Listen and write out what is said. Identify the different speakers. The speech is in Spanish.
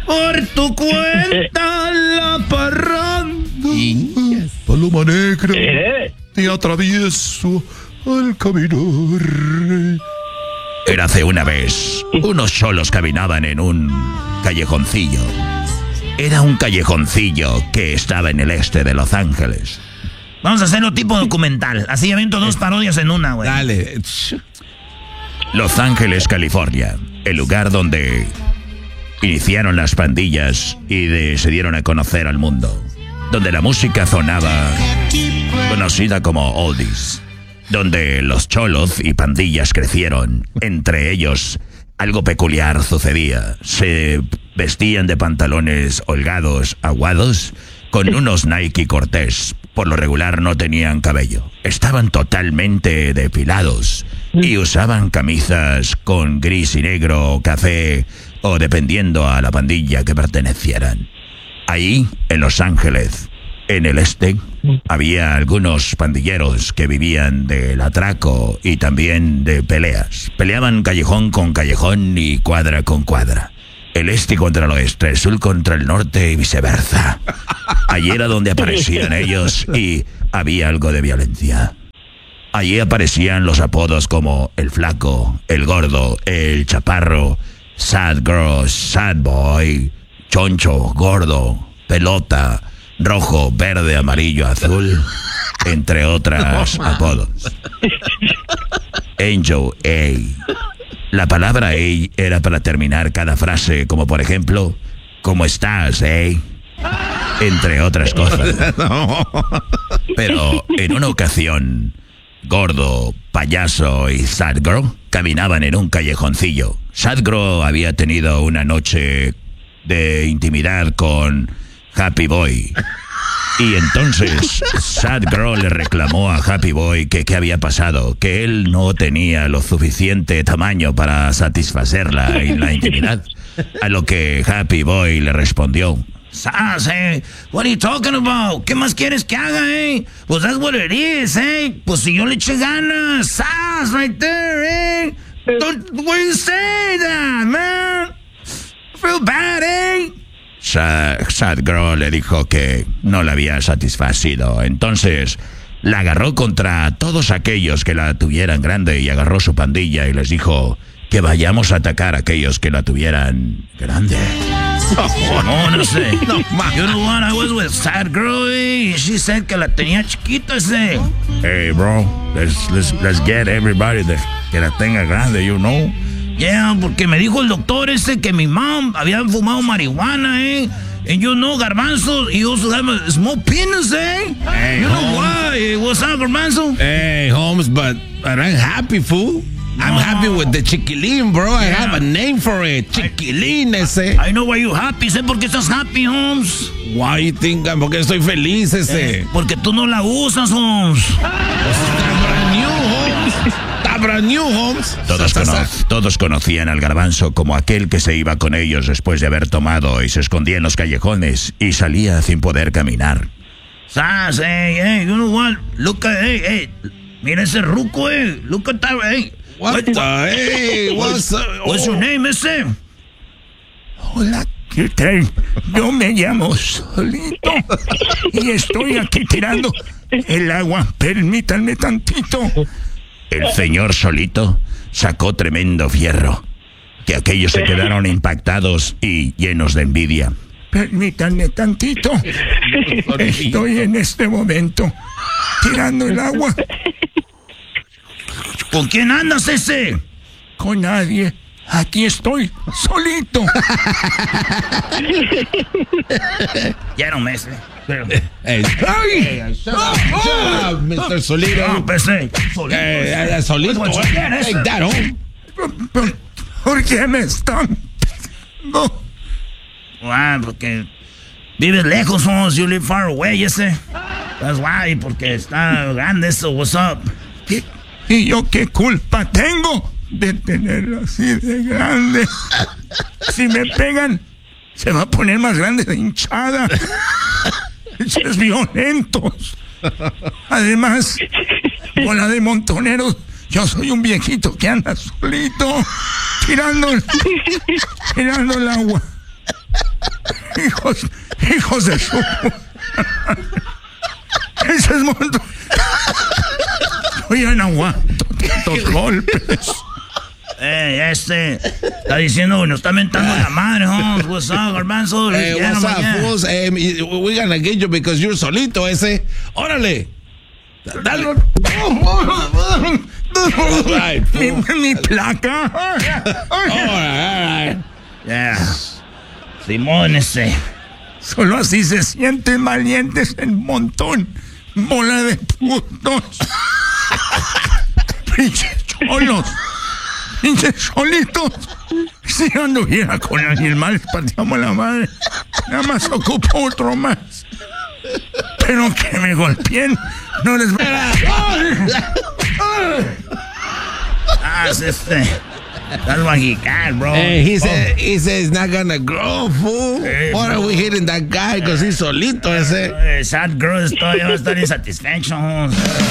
Speaker 1: Por tu cuenta la parranda.
Speaker 2: Paloma negra, te atravieso al caminar.
Speaker 3: Érase una vez, unos cholos caminaban en un callejoncillo. Era un callejoncillo que estaba en el este de Los Ángeles.
Speaker 1: Vamos a hacerlo tipo documental. Así avento 2 parodias en una, güey.
Speaker 2: Dale.
Speaker 3: Los Ángeles, California. El lugar donde iniciaron las pandillas y se dieron a conocer al mundo. Donde la música sonaba conocida como oldies. Donde los cholos y pandillas crecieron. Entre ellos, algo peculiar sucedía. Se vestían de pantalones holgados, aguados, con unos Nike Cortez. Por lo regular no tenían cabello. Estaban totalmente depilados. Y usaban camisas con gris y negro o café, o dependiendo a la pandilla que pertenecieran. Ahí, en Los Ángeles, en el este, había algunos pandilleros que vivían del atraco y también de peleas. Peleaban callejón con callejón y cuadra con cuadra. El este contra el oeste, el sur contra el norte y viceversa. Allí era donde aparecían ellos y había algo de violencia. Allí aparecían los apodos como el flaco, el gordo, el chaparro, sad girl, sad boy, choncho, gordo, pelota, rojo, verde, amarillo, azul, entre otras apodos. Angel A. La palabra A era para terminar cada frase, como por ejemplo, ¿cómo estás, entre otras cosas. Pero en una ocasión, Gordo, Payaso y Sad Girl caminaban en un callejoncillo. Sad Girl había tenido una noche de intimidad con Happy Boy. Y entonces Sad Girl le reclamó a Happy Boy que qué había pasado, que él no tenía lo suficiente tamaño para satisfacerla en la intimidad. A lo que Happy Boy le respondió: Sas, what are you talking about? ¿Qué más quieres que haga, Pues that's what it is, Pues si yo le eché ganas, Sas, right there, Don't, why you say that, man? I feel bad, Sad Girl le dijo que no la había satisfacido. Entonces la agarró contra todos aquellos que la tuvieran grande y agarró su pandilla y les dijo que vayamos a atacar a aquellos que la tuvieran grande. No sé. You know what? I was with Sad Girl, and she said que la tenía chiquita, Hey, bro, let's get everybody que la tenga grande, you know. Yeah, porque me dijo el doctor que mi mom había fumado marihuana, And you know, Garbanzo, he also have a small penis, Hey, you know why? What's up, Garbanzo?
Speaker 2: Hey, Holmes, but I'm happy, fool. I'm happy with the chiquilín, bro. I have a name for it. Chiquilín, ese.
Speaker 1: I know why you happy, ¿Por qué estás happy, Holmes?
Speaker 2: Why you think? Porque estoy feliz, ese.
Speaker 1: Porque tú no la usas, Holmes.
Speaker 2: Está brand new, Holmes.
Speaker 3: Todos conocían al Garbanzo como aquel que se iba con ellos después de haber tomado y se escondía en los callejones y salía sin poder caminar.
Speaker 1: Sas, hey, you know what? Look at, mira ese ruco, Look at that,
Speaker 2: What the,
Speaker 1: What's your name, ese?
Speaker 3: Hola, ¿qué tal? Yo me llamo Solito y estoy aquí tirando el agua. Permítanme tantito. El señor Solito sacó tremendo fierro, que aquellos se quedaron impactados y llenos de envidia. Permítanme tantito. Estoy en este momento tirando el agua.
Speaker 1: ¿Con quién andas, ese?
Speaker 3: Con nadie. Aquí estoy, solito.
Speaker 1: Ya no me sé.
Speaker 2: Hey, shut up, Mr. Solito.
Speaker 1: No, pese.
Speaker 2: Solito. Take that home.
Speaker 3: ¿Por qué me están? No.
Speaker 1: Porque vives lejos, Holmes. You live far away, ese. That's why, porque está grande eso. What's up?
Speaker 3: ¿Y yo qué culpa tengo de tenerlo así de grande? Si me pegan, se va a poner más grande la hinchada. Es violentos. Además, bola de montoneros, yo soy un viejito que anda solito tirando el agua.
Speaker 1: hijos de su... Ese es mundo. Yo ya no aguanto tantos golpes. Está diciendo, nos está mentando la madre, huh? What's up, Garbanzo?
Speaker 2: What's up, fools? We're gonna get you because you're solito, ese. Órale. Dale.
Speaker 1: Mi placa.
Speaker 2: All right.
Speaker 1: Yeah. Simón, solo así se sienten valientes el montón. Bola de putos. Pinches cholos. Pinches solitos. Si yo anduviera con alguien más, pateamos la madre. Nada más ocupo otro más. Pero que me golpeen, no les voy a... That's what he got, bro.
Speaker 2: He said it's not gonna grow, fool. Why are we hitting that guy? Because he's solito, ese.
Speaker 1: Sad girl todavía va a estar insatisfecho.